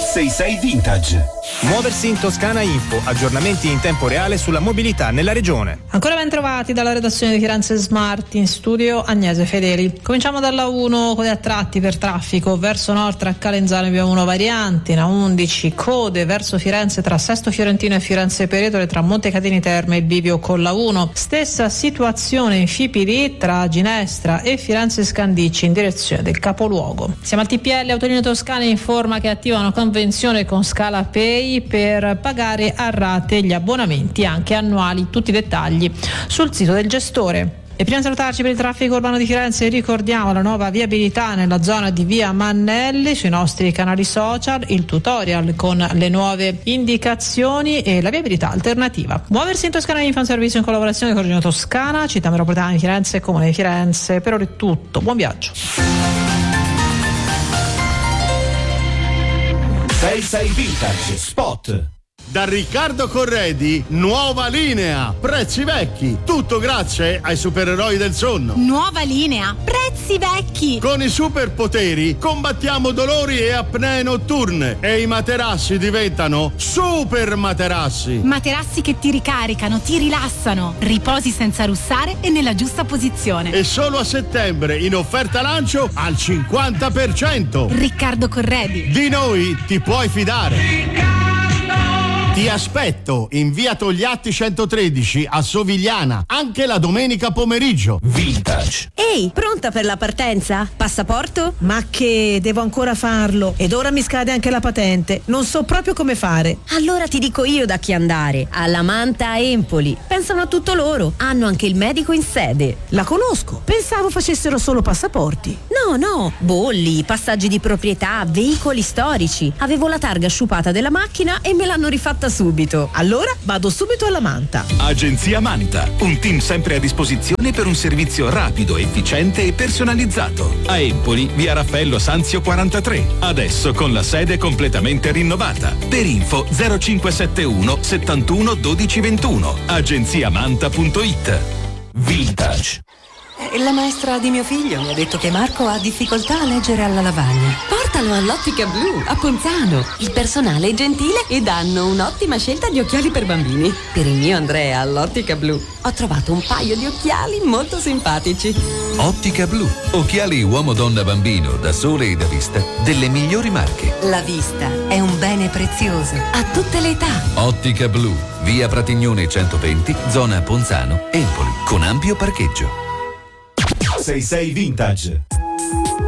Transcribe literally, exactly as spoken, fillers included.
sei sei Vintage. Muoversi in Toscana Info, aggiornamenti in tempo reale sulla mobilità nella regione. Ancora ben trovati dalla redazione di Firenze Smart, in studio Agnese Fedeli. Cominciamo dalla uno con gli attratti per traffico. Verso nord tra Calenzano abbiamo uno variante, in A undici code verso Firenze tra Sesto Fiorentino e Firenze Peretole, tra Montecatini Terme e Bivio con la uno. Stessa situazione in Fipili tra Ginestra e Firenze Scandicci in direzione del capoluogo. Siamo al T P L. Autolinee Toscane informa che attiva una convenzione con Scala Pay per pagare a rate gli abbonamenti anche annuali. Tutti i dettagli sul sito del gestore. E prima di salutarci per il traffico urbano di Firenze, ricordiamo la nuova viabilità nella zona di via Mannelli sui nostri canali social, il tutorial con le nuove indicazioni e la viabilità alternativa. Muoversi in Toscana Info, un servizio in collaborazione con Regione Toscana, Città Metropolitana di Firenze e Comune di Firenze. Per ora è tutto, buon viaggio. sei sei Vintage Spot. Da Riccardo Corredi, nuova linea, prezzi vecchi, tutto grazie ai supereroi del sonno. Nuova linea, prezzi vecchi. Con i superpoteri combattiamo dolori e apnee notturne e i materassi diventano super materassi. Materassi che ti ricaricano, ti rilassano, riposi senza russare e nella giusta posizione. E solo a settembre in offerta lancio al cinquanta per cento. Riccardo Corredi. Di noi ti puoi fidare. Riccardo! Ti aspetto in via Togliatti centotredici a Sovigliana, anche la domenica pomeriggio. Vintage. Ehi, pronta per la partenza? Passaporto? Ma che, devo ancora farlo. Ed ora mi scade anche la patente. Non so proprio come fare. Allora ti dico io da chi andare. Alla Manta a Empoli. Pensano a tutto loro. Hanno anche il medico in sede. La conosco. Pensavo facessero solo passaporti. No, no. Bolli, passaggi di proprietà, veicoli storici. Avevo la targa sciupata della macchina e me l'hanno rifatta subito. Allora vado subito alla Manta. Agenzia Manta, un team sempre a disposizione per un servizio rapido, efficiente e personalizzato. A Empoli, via Raffaello Sanzio quarantatré, adesso con la sede completamente rinnovata. Per info zero cinque sette uno settantuno dodici ventuno. agenziamanta punto it. Vintage. La maestra di mio figlio mi ha detto che Marco ha difficoltà a leggere alla lavagna. Portalo all'Ottica Blu, a Ponzano. Il personale è gentile ed hanno un'ottima scelta di occhiali per bambini. Per il mio Andrea all'Ottica Blu ho trovato un paio di occhiali molto simpatici. Ottica Blu, occhiali uomo, donna, bambino, da sole e da vista, delle migliori marche. La vista è un bene prezioso, a tutte le età. Ottica Blu, via Pratignone centoventi, zona Ponzano, Empoli, con ampio parcheggio. sei sei Vintage.